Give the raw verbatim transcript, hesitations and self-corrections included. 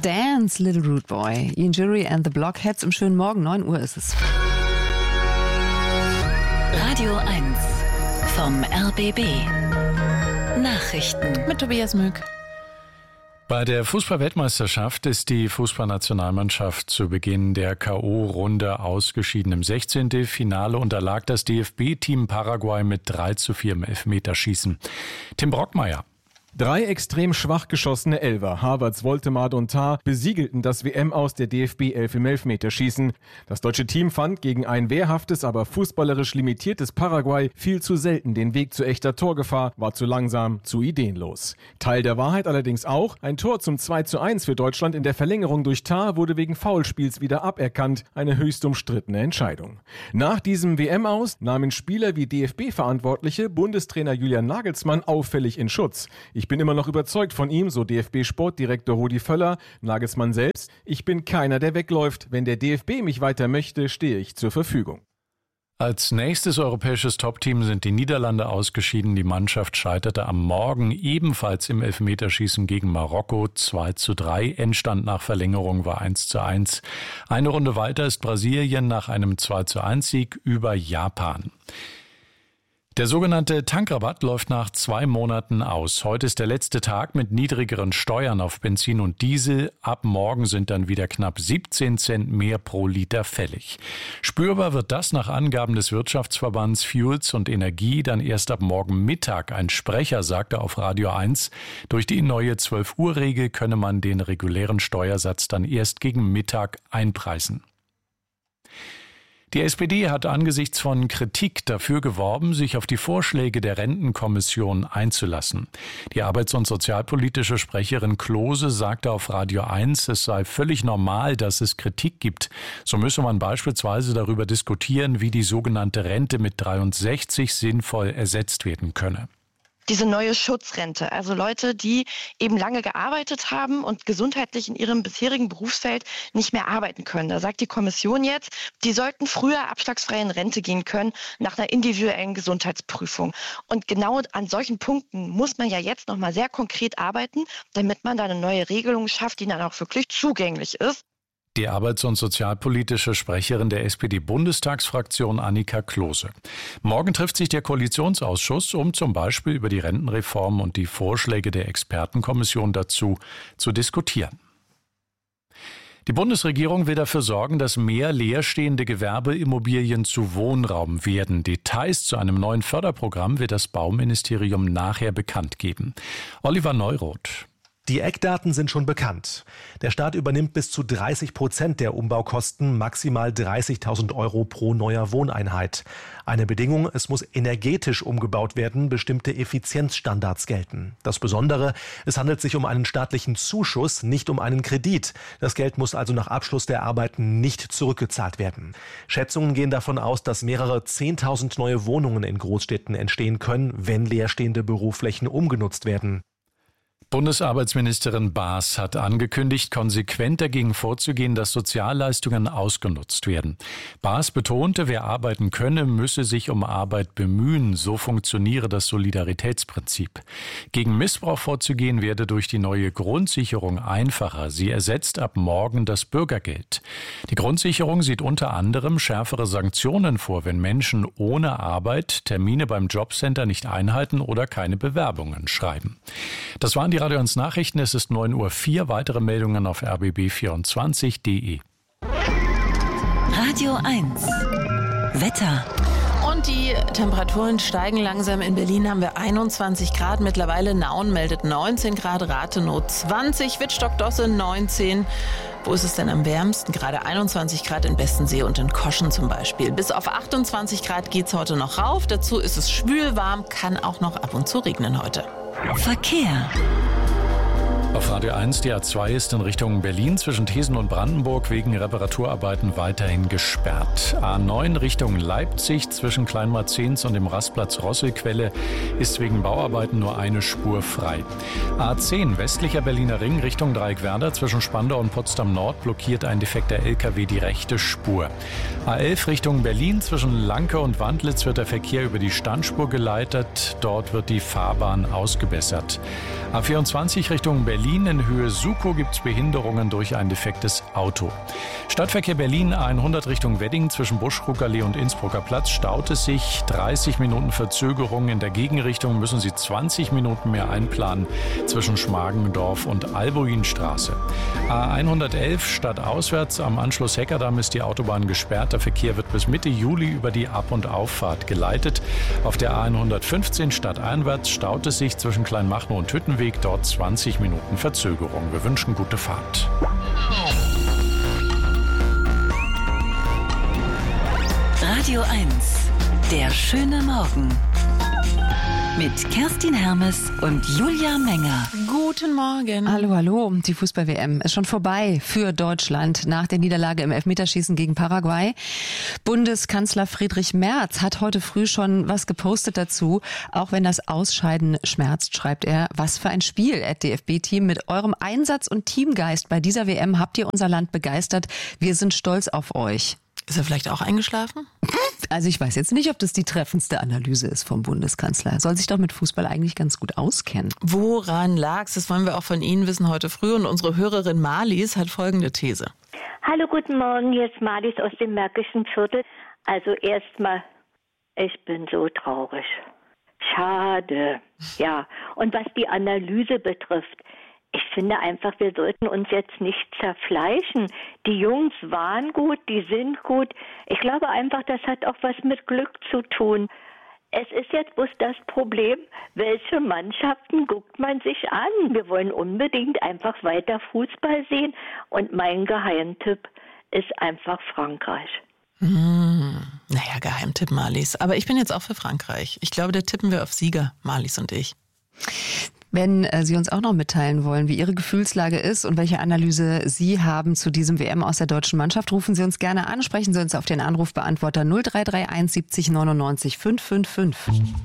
Dance, Little Rude Boy. Ian Jury and the Blockheads im schönen Morgen. neun Uhr ist es. Radio eins vom R B B. Nachrichten mit Tobias Mück. Bei der Fußball-Weltmeisterschaft ist die Fußballnationalmannschaft zu Beginn der K O-Runde ausgeschieden. Im sechzehnten Finale unterlag das D F B-Team Paraguay mit drei zu vier im Elfmeterschießen. Tim Brockmeier. Drei extrem schwach geschossene Elfer, Havertz, Woltemade und Tah, besiegelten das W M-Aus der D F B elf im Elfmeterschießen. Das deutsche Team fand gegen ein wehrhaftes, aber fußballerisch limitiertes Paraguay viel zu selten den Weg zu echter Torgefahr, war zu langsam, zu ideenlos. Teil der Wahrheit allerdings auch, ein Tor zum zwei zu eins für Deutschland in der Verlängerung durch Tah wurde wegen Foulspiels wieder aberkannt, eine höchst umstrittene Entscheidung. Nach diesem W M-Aus nahmen Spieler wie D F B-Verantwortliche Bundestrainer Julian Nagelsmann auffällig in Schutz. Ich bin immer noch überzeugt von ihm, so D F B-Sportdirektor Rudi Völler. Nagelsmann selbst: Ich bin keiner, der wegläuft. Wenn der D F B mich weiter möchte, stehe ich zur Verfügung. Als nächstes europäisches Top-Team sind die Niederlande ausgeschieden. Die Mannschaft scheiterte am Morgen ebenfalls im Elfmeterschießen gegen Marokko zwei zu drei. Endstand nach Verlängerung war eins zu eins. Eine Runde weiter ist Brasilien nach einem zwei zu eins Sieg über Japan. Der sogenannte Tankrabatt läuft nach zwei Monaten aus. Heute ist der letzte Tag mit niedrigeren Steuern auf Benzin und Diesel. Ab morgen sind dann wieder knapp siebzehn Cent mehr pro Liter fällig. Spürbar wird das nach Angaben des Wirtschaftsverbands Fuels und Energie dann erst ab morgen Mittag. Ein Sprecher sagte auf Radio eins, durch die neue zwölf Uhr Regel könne man den regulären Steuersatz dann erst gegen Mittag einpreisen. Die S P D hat angesichts von Kritik dafür geworben, sich auf die Vorschläge der Rentenkommission einzulassen. Die arbeits- und sozialpolitische Sprecherin Klose sagte auf Radio eins, es sei völlig normal, dass es Kritik gibt. So müsse man beispielsweise darüber diskutieren, wie die sogenannte Rente mit dreiundsechzig sinnvoll ersetzt werden könne. Diese neue Schutzrente, also Leute, die eben lange gearbeitet haben und gesundheitlich in ihrem bisherigen Berufsfeld nicht mehr arbeiten können. Da sagt die Kommission jetzt, die sollten früher abschlagsfrei in Rente gehen können nach einer individuellen Gesundheitsprüfung. Und genau an solchen Punkten muss man ja jetzt nochmal sehr konkret arbeiten, damit man da eine neue Regelung schafft, die dann auch wirklich zugänglich ist. Die arbeits- und sozialpolitische Sprecherin der S P D-Bundestagsfraktion Annika Klose. Morgen trifft sich der Koalitionsausschuss, um zum Beispiel über die Rentenreform und die Vorschläge der Expertenkommission dazu zu diskutieren. Die Bundesregierung will dafür sorgen, dass mehr leerstehende Gewerbeimmobilien zu Wohnraum werden. Details zu einem neuen Förderprogramm wird das Bauministerium nachher bekannt geben. Oliver Neuroth. Die Eckdaten sind schon bekannt. Der Staat übernimmt bis zu dreißig Prozent der Umbaukosten, maximal dreißigtausend Euro pro neuer Wohneinheit. Eine Bedingung, es muss energetisch umgebaut werden, bestimmte Effizienzstandards gelten. Das Besondere, es handelt sich um einen staatlichen Zuschuss, nicht um einen Kredit. Das Geld muss also nach Abschluss der Arbeiten nicht zurückgezahlt werden. Schätzungen gehen davon aus, dass mehrere zehntausend neue Wohnungen in Großstädten entstehen können, wenn leerstehende Büroflächen umgenutzt werden. Bundesarbeitsministerin Baas hat angekündigt, konsequent dagegen vorzugehen, dass Sozialleistungen ausgenutzt werden. Baas betonte, wer arbeiten könne, müsse sich um Arbeit bemühen. So funktioniere das Solidaritätsprinzip. Gegen Missbrauch vorzugehen werde durch die neue Grundsicherung einfacher. Sie ersetzt ab morgen das Bürgergeld. Die Grundsicherung sieht unter anderem schärfere Sanktionen vor, wenn Menschen ohne Arbeit Termine beim Jobcenter nicht einhalten oder keine Bewerbungen schreiben. Das waren die Radio eins Nachrichten, es ist neun Uhr vier, weitere Meldungen auf r b b vierundzwanzig punkt d e. Radio eins Wetter. Und die Temperaturen steigen langsam. In Berlin haben wir einundzwanzig Grad. Mittlerweile Nauen meldet neunzehn Grad, Rathenow zwanzig, Wittstock-Dosse neunzehn. Wo ist es denn am wärmsten? Gerade einundzwanzig Grad in Bestensee und in Koschen zum Beispiel. Bis auf achtundzwanzig Grad geht's heute noch rauf. Dazu ist es schwül warm, kann auch noch ab und zu regnen heute. Verkehr. Auf Radio eins, die A zwei ist in Richtung Berlin zwischen Thesen und Brandenburg wegen Reparaturarbeiten weiterhin gesperrt. A neun Richtung Leipzig zwischen Kleinmarzens und dem Rastplatz Rosselquelle ist wegen Bauarbeiten nur eine Spur frei. A zehn westlicher Berliner Ring Richtung Dreieckwerder zwischen Spandau und Potsdam Nord blockiert ein defekter L K W die rechte Spur. A elf Richtung Berlin zwischen Lanke und Wandlitz wird der Verkehr über die Standspur geleitet. Dort wird die Fahrbahn ausgebessert. A vierundzwanzig Richtung Berlin Berlin. In Höhe Sukow gibt es Behinderungen durch ein defektes Auto. Stadtverkehr Berlin hundert Richtung Wedding zwischen Buschruckallee und Innsbrucker Platz staut es sich. dreißig Minuten Verzögerung. In der Gegenrichtung müssen Sie zwanzig Minuten mehr einplanen zwischen Schmargendorf und Albuinstraße. A hundertelf stadtauswärts am Anschluss Heckerdamm ist die Autobahn gesperrt. Der Verkehr wird bis Mitte Juli über die Ab- und Auffahrt geleitet. Auf der A hundertfünfzehn stadteinwärts staut es sich zwischen Kleinmachnow und Hüttenweg. Dort zwanzig Minuten Verzögerung. Wir wünschen gute Fahrt. Radio eins. Der schöne Morgen. Mit Kerstin Hermes und Julia Menger. Guten Morgen. Hallo, hallo. Die Fußball-W M ist schon vorbei für Deutschland nach der Niederlage im Elfmeterschießen gegen Paraguay. Bundeskanzler Friedrich Merz hat heute früh schon was gepostet dazu. Auch wenn das Ausscheiden schmerzt, schreibt er, was für ein Spiel, D F B-Team. Mit eurem Einsatz und Teamgeist bei dieser W M habt ihr unser Land begeistert. Wir sind stolz auf euch. Ist er vielleicht auch eingeschlafen? Also ich weiß jetzt nicht, ob das die treffendste Analyse ist vom Bundeskanzler. Er soll sich doch mit Fußball eigentlich ganz gut auskennen. Woran lag's? Das wollen wir auch von Ihnen wissen heute früh. Und unsere Hörerin Marlies hat folgende These. Hallo, guten Morgen. Hier ist Marlies aus dem Märkischen Viertel. Also erstmal, ich bin so traurig. Schade. Ja, und was die Analyse betrifft, ich finde einfach, wir sollten uns jetzt nicht zerfleischen. Die Jungs waren gut, die sind gut. Ich glaube einfach, das hat auch was mit Glück zu tun. Es ist jetzt bloß das Problem, welche Mannschaften guckt man sich an? Wir wollen unbedingt einfach weiter Fußball sehen. Und mein Geheimtipp ist einfach Frankreich. Hm, naja, Geheimtipp, Marlies. Aber ich bin jetzt auch für Frankreich. Ich glaube, da tippen wir auf Sieger, Marlies und ich. Wenn äh, Sie uns auch noch mitteilen wollen, wie Ihre Gefühlslage ist und welche Analyse Sie haben zu diesem W M aus der deutschen Mannschaft, rufen Sie uns gerne an, sprechen Sie uns auf den Anrufbeantworter null drei drei eins siebzig neunundneunzig fünfhundertfünfundfünfzig.